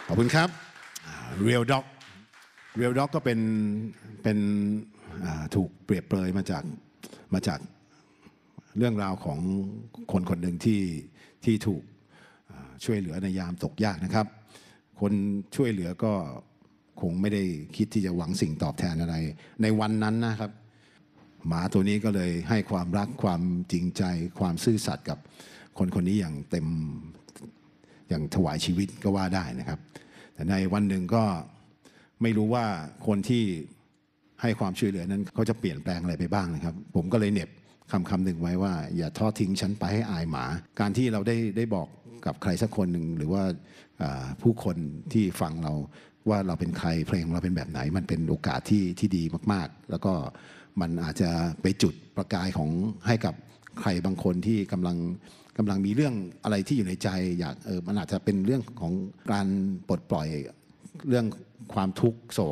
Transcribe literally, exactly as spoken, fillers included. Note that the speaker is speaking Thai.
ขอบคุณครับ Real Dog Real Dog ก็เป็นเป็นถูกเปรียบเปรยมาจากมาจากเรื่องราวของคนคนหนึ่งที่ที่ถูกช่วยเหลือในยามตกยากนะครับคนช่วยเหลือก็คงไม่ได้คิดที่จะหวังสิ่งตอบแทนอะไรในวันนั้นนะครับหมาตัวนี้ก็เลยให้ความรักความจริงใจความซื่อสัตย์กับคนคนนี้อย่างเต็มอย่างถวายชีวิตก็ว่าได้นะครับแต่ในวันหนึ่งก็ไม่รู้ว่าคนที่ให้ความช่วยเหลือนั้นเขาจะเปลี่ยนแปลงอะไรไปบ้างนะครับผมก็เลยเหน็บคำคำหนึ่งไว้ว่าอย่าทอดทิ้งฉันไปให้อายหมาการที่เราได้ได้บอกกับใครสักคนหนึ่งหรือว่าผู้คนที่ฟังเราว่าเราเป็นใครเพลงของเราเป็นแบบไหนมันเป็นโอกาสที่ที่ดีมากๆแล้วก็มันอาจจะไปจุดประกายของให้กับใครบางคนที่กำลังกำลังมีเรื่องอะไรที่อยู่ในใจอยากเออมันอาจจะเป็นเรื่องของการปลดปล่อยเรื่องความทุกข์โศ